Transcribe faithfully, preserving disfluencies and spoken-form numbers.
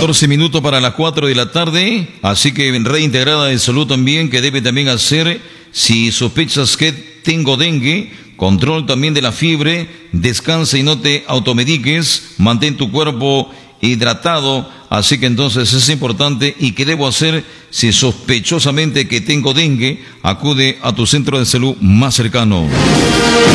catorce minutos para las cuatro de la tarde, así que reintegrada de salud también, que debe también hacer, si sospechas que tengo dengue, control también de la fiebre, descansa y no te automediques, mantén tu cuerpo hidratado, así que entonces es importante. ¿Y qué debo hacer si sospechosamente que tengo dengue? Acude a tu centro de salud más cercano.